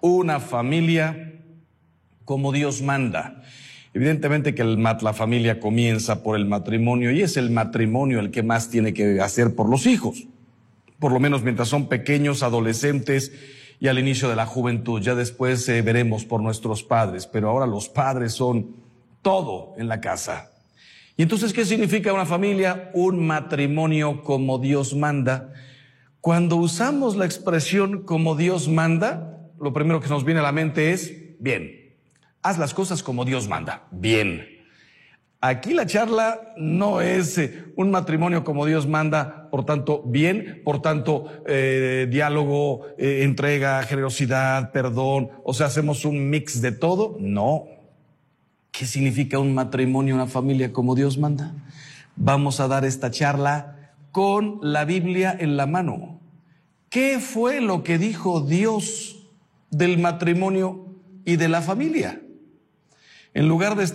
una familia como Dios manda. Evidentemente que la familia comienza por el matrimonio y es el matrimonio el que más tiene que hacer por los hijos, por lo menos mientras son pequeños, adolescentes y al inicio de la juventud. Ya después veremos por nuestros padres, pero ahora los padres son todo en la casa. Y entonces, ¿qué significa una familia? Un matrimonio como Dios manda. Cuando usamos la expresión como Dios manda, lo primero que nos viene a la mente es, bien, haz las cosas como Dios manda. Bien. Aquí la charla no es un matrimonio como Dios manda, por tanto, bien, por tanto, diálogo, entrega, generosidad, perdón, o sea, hacemos un mix de todo. No. ¿Qué significa un matrimonio, una familia como Dios manda? Vamos a dar esta charla con la Biblia en la mano. ¿Qué fue lo que dijo Dios del matrimonio y de la familia? En lugar de